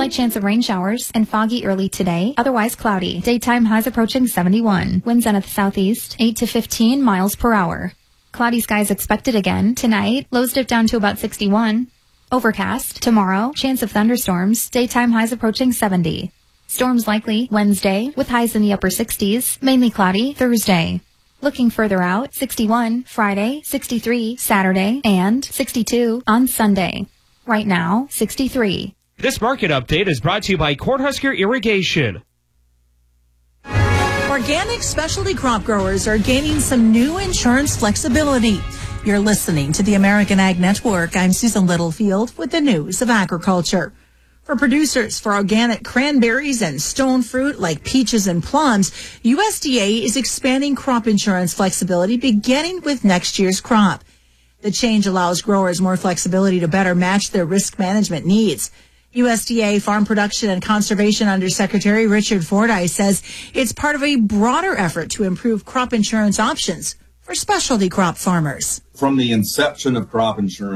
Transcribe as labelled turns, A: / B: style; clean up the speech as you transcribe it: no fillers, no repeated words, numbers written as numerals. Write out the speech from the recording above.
A: Slight chance of rain showers and foggy early today, otherwise cloudy. Daytime highs approaching 71. Winds out of the southeast, 8 to 15 miles per hour. Cloudy skies expected again tonight. Lows dip down to about 61. Overcast tomorrow. Chance of thunderstorms. Daytime highs approaching 70. Storms likely Wednesday with highs in the upper 60s. Mainly cloudy Thursday. Looking further out, 61 Friday, 63 Saturday, and 62 on Sunday. Right now, 63.
B: This market update is brought to you by Cornhusker Irrigation.
C: Organic specialty crop growers are gaining some new insurance flexibility. You're listening to the American Ag Network. I'm Susan Littlefield with the news of agriculture. For producers for organic cranberries and stone fruit like peaches and plums, USDA is expanding crop insurance flexibility beginning with next year's crop. The change allows growers more flexibility to better match their risk management needs. USDA Farm Production and Conservation Undersecretary Richard Fordyce says it's part of a broader effort to improve crop insurance options for specialty crop farmers.
D: From the inception of crop insurance,